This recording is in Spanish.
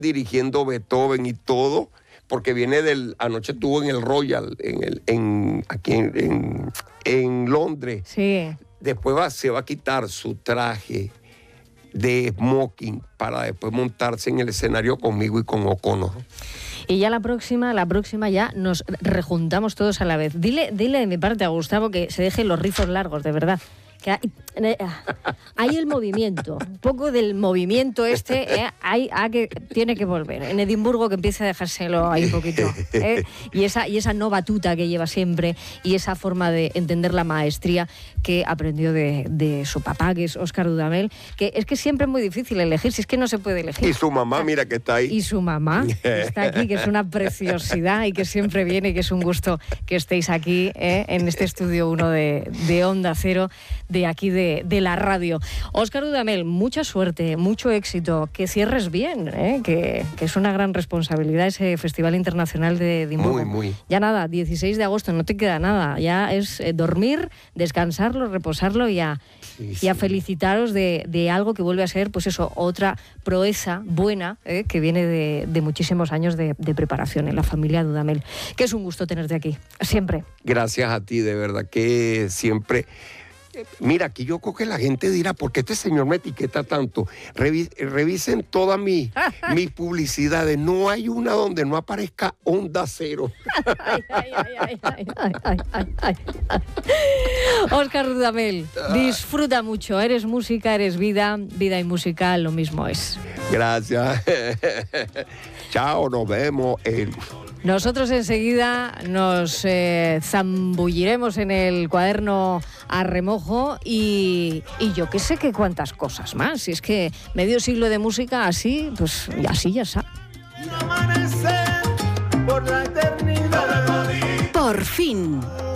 dirigiendo Beethoven y todo, porque viene anoche estuvo en el Royal, aquí en Londres. Sí. Después se va a quitar su traje de smoking para después montarse en el escenario conmigo y con O'Connor. Y ya la próxima ya nos rejuntamos todos a la vez. Dile de mi parte a Gustavo que se deje los rizos largos, de verdad. Que hay el movimiento, un poco del movimiento que tiene que volver. En Edimburgo que empiece a dejárselo ahí un poquito. Y esa no batuta que lleva siempre y esa forma de entender la maestría que aprendió de su papá, que es Óscar Dudamel, que es que siempre es muy difícil elegir, si es que no se puede elegir. Y su mamá, mira que está ahí. Y su mamá, que está aquí, que es una preciosidad y que siempre viene y que es un gusto que estéis aquí en este estudio 1 de Onda Cero, de aquí de la radio. Óscar Dudamel, mucha suerte, mucho éxito, que cierres bien, que es una gran responsabilidad ese Festival Internacional de Edimburgo. Muy. Ya nada, 16 de agosto, no te queda nada, ya es dormir, descansarlo, reposarlo y a felicitaros de algo que vuelve a ser, pues eso, otra proeza buena que viene de muchísimos años de preparación en la familia Dudamel. Que es un gusto tenerte aquí, siempre. Gracias a ti, de verdad que siempre... Mira, aquí yo creo que la gente dirá, ¿por qué este señor me etiqueta tanto? Revisen todas mis publicidades. No hay una donde no aparezca Onda Cero. Óscar Dudamel, disfruta mucho. Eres música, eres vida y música lo mismo es. Gracias. Chao, nos vemos. Nosotros enseguida nos zambulliremos en el cuaderno a remojo y yo qué sé que cuántas cosas más. Si es que medio siglo de música así, pues así ya está. Por fin.